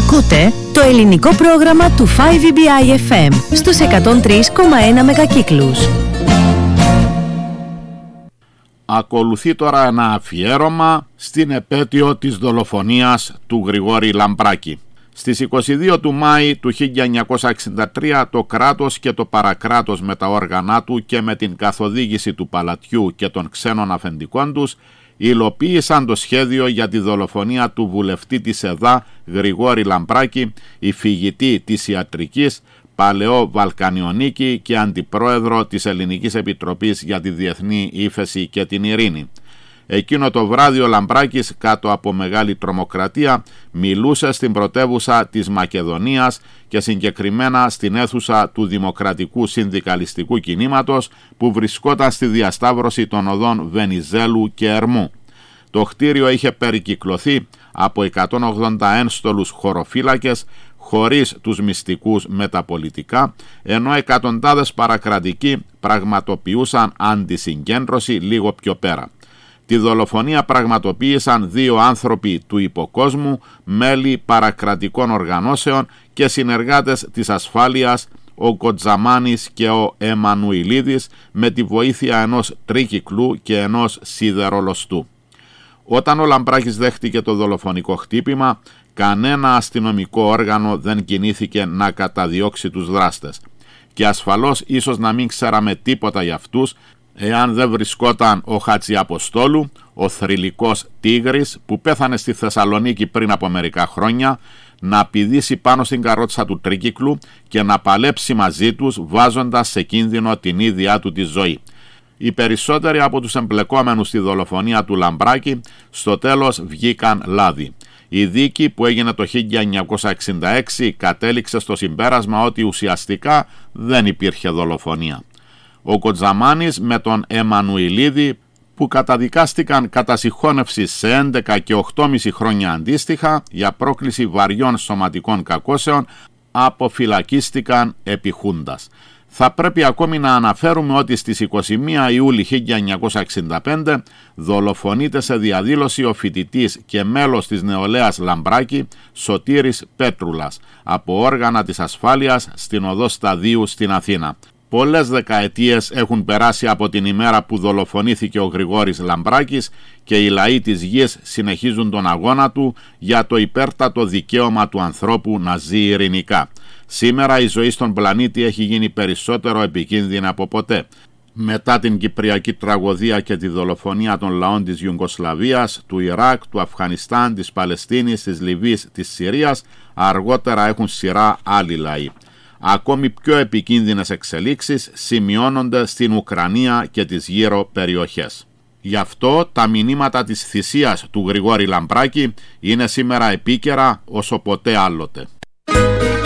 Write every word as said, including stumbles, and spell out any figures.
Ακούτε το ελληνικό πρόγραμμα του φάιβ ι μπι άι εφ εμ στους εκατόν τρία κόμμα ένα μεγακύκλους. Ακολουθεί τώρα ένα αφιέρωμα στην επέτειο της δολοφονίας του Γρηγόρη Λαμπράκη. Στις είκοσι δύο του Μάη του χίλια εννιακόσια εξήντα τρία το κράτος και το παρακράτος με τα όργανα του και με την καθοδήγηση του παλατιού και των ξένων αφεντικών τους υλοποίησαν το σχέδιο για τη δολοφονία του βουλευτή της ΕΔΑ Γρηγόρη Λαμπράκη, υφηγητή της ιατρικής, παλαιό Βαλκανιονίκη και αντιπρόεδρο της Ελληνικής Επιτροπής για τη Διεθνή Ύφεση και την Ειρήνη. Εκείνο το βράδυ ο Λαμπράκης, κάτω από μεγάλη τρομοκρατία, μιλούσε στην πρωτεύουσα της Μακεδονίας και συγκεκριμένα στην αίθουσα του Δημοκρατικού Συνδικαλιστικού Κινήματος που βρισκόταν στη διασταύρωση των οδών Βενιζέλου και Ερμού. Το κτίριο είχε περικυκλωθεί από εκατόν ογδόντα ένστολους χωροφύλακες χωρίς τους μυστικούς μεταπολιτικά, ενώ εκατοντάδες παρακρατικοί πραγματοποιούσαν αντισυγκέντρωση λίγο πιο πέρα. Τη δολοφονία πραγματοποίησαν δύο άνθρωποι του υποκόσμου, μέλη παρακρατικών οργανώσεων και συνεργάτες της ασφάλειας, ο Κοτζαμάνης και ο Εμμανουηλίδης, με τη βοήθεια ενός τρίκυκλου και ενός σιδερολοστού. Όταν ο Λαμπράκης δέχτηκε το δολοφονικό χτύπημα, κανένα αστυνομικό όργανο δεν κινήθηκε να καταδιώξει τους δράστες. Και ασφαλώς ίσως να μην ξέραμε τίποτα για αυτούς, εάν δεν βρισκόταν ο Χατζιαποστόλου, ο θρυλικός Τίγρης που πέθανε στη Θεσσαλονίκη πριν από μερικά χρόνια, να πηδήσει πάνω στην καρότσα του τρίκυκλου και να παλέψει μαζί τους βάζοντας σε κίνδυνο την ίδια του τη ζωή. Οι περισσότεροι από τους εμπλεκόμενους στη δολοφονία του Λαμπράκη στο τέλος βγήκαν λάδι. Η δίκη που έγινε το χίλια εννιακόσια εξήντα έξι κατέληξε στο συμπέρασμα ότι ουσιαστικά δεν υπήρχε δολοφονία. Ο Κοτζαμάνης με τον Εμμανουηλίδη, που καταδικάστηκαν κατά συγχώνευση σε έντεκα και οκτώ κόμμα πέντε χρόνια αντίστοιχα για πρόκληση βαριών σωματικών κακώσεων, αποφυλακίστηκαν επί χούντας. Θα πρέπει ακόμη να αναφέρουμε ότι στις εικοστή πρώτη Ιουλίου χίλια εννιακόσια εξήντα πέντε δολοφονείται σε διαδήλωση ο φοιτητής και μέλος της νεολαίας Λαμπράκη, Σωτήρης Πέτρουλας, από όργανα της ασφάλειας στην οδό Σταδίου στην Αθήνα. Πολλές δεκαετίες έχουν περάσει από την ημέρα που δολοφονήθηκε ο Γρηγόρης Λαμπράκης και οι λαοί της γης συνεχίζουν τον αγώνα του για το υπέρτατο δικαίωμα του ανθρώπου να ζει ειρηνικά. Σήμερα η ζωή στον πλανήτη έχει γίνει περισσότερο επικίνδυνη από ποτέ. Μετά την Κυπριακή τραγωδία και τη δολοφονία των λαών της Ιουγκοσλαβίας, του Ιράκ, του Αφγανιστάν, της Παλαιστίνης, της Λιβύης, της Συρίας, αργότερα έχουν σειρά άλλοι λαοί. Ακόμη πιο επικίνδυνες εξελίξεις σημειώνονται στην Ουκρανία και τις γύρω περιοχές. Γι' αυτό τα μηνύματα της θυσίας του Γρηγόρη Λαμπράκη είναι σήμερα επίκαιρα όσο ποτέ άλλοτε.